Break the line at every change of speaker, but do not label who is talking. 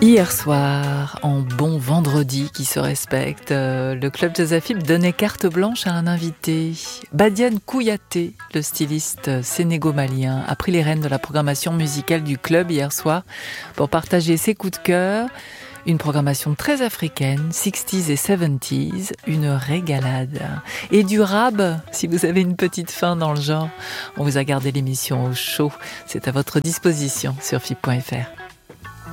Hier soir, en bon vendredi qui se respecte, le club Jazz Afib donnait carte blanche à un invité. Badiane Kouyaté, le styliste sénégo-malien, a pris les rênes de la programmation musicale du club hier soir pour partager ses coups de cœur. Une programmation très africaine, 60s et 70s, une régalade. Et du rab, si vous avez une petite faim dans le genre, on vous a gardé l'émission au chaud. C'est à votre disposition sur fib.fr.